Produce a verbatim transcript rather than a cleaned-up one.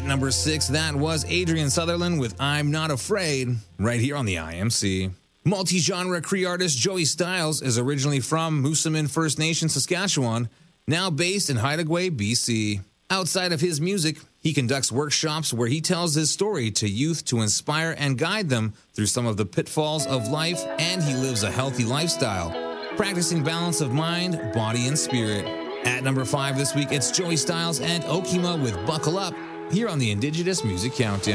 number six, that was Adrian Sutherland with I'm Not Afraid, right here on the I M C. Multi-genre Cree artist Joey Styles is originally from Moosomin First Nation, Saskatchewan, now based in Haida Gwaii, B C. Outside of his music, he conducts workshops where he tells his story to youth to inspire and guide them through some of the pitfalls of life, and he lives a healthy lifestyle, practicing balance of mind, body, and spirit. At number five this week, it's Joey Styles and Okima with Buckle Up, here on the Indigenous Music Countdown.